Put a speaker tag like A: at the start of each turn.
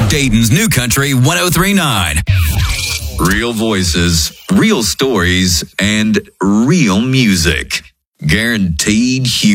A: Dayton's New Country 103.9. Real voices, real stories, and real music. Guaranteed huge.